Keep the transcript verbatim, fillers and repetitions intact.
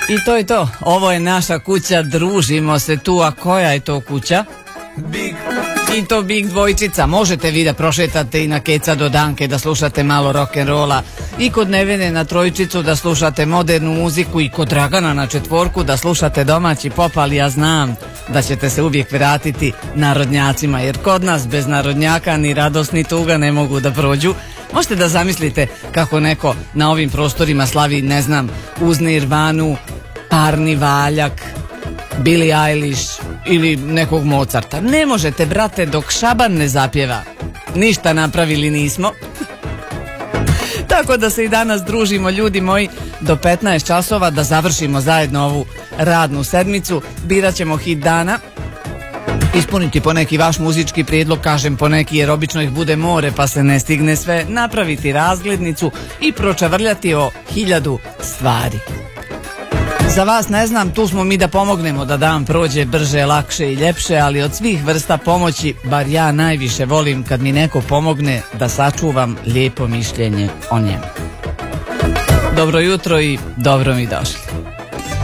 I to je to. Ovo je naša kuća, družimo se tu. A koja je to kuća? Big. I to Big dvojčica. Možete vi da prošetate i na Keca do Danke, da slušate malo rock'n'rolla, i kod Nevene na Trojčicu da slušate modernu muziku, i kod Dragana na Četvorku da slušate domaći pop, ali ja znam da ćete se uvijek vratiti narodnjacima, jer kod nas bez narodnjaka ni radost ni tuga ne mogu da prođu. Možete da zamislite kako neko na ovim prostorima slavi, ne znam, uz Nirvanu, Parni Valjak, Billie Eilish ili nekog Mozarta. Ne možete, brate, dok Šaban ne zapjeva. Ništa napravili nismo. Tako da se i danas družimo, ljudi moji, do petnaest časova, da završimo zajedno ovu radnu sedmicu. Birat ćemo hit dana, ispuniti po neki vaš muzički prijedlog, kažem po neki jer obično ih bude more pa se ne stigne sve, napraviti razglednicu i pročavrljati o hiljadu stvari. Za vas ne znam, tu smo mi da pomognemo da dan prođe brže, lakše i ljepše, ali od svih vrsta pomoći, bar ja najviše volim kad mi neko pomogne da sačuvam lijepo mišljenje o njemu. Dobro jutro i dobro mi došli.